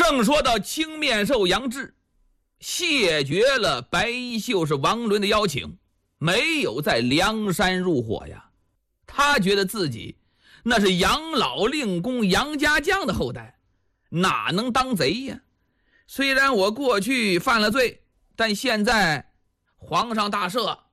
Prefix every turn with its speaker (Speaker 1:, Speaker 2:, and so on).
Speaker 1: 正说到青面兽杨志谢绝了白衣秀士王伦的邀请，没有在梁山入伙呀。他觉得自己那是杨老令公杨家将的后代，哪能当贼呀？虽然我过去犯了罪，但现在皇上大赦，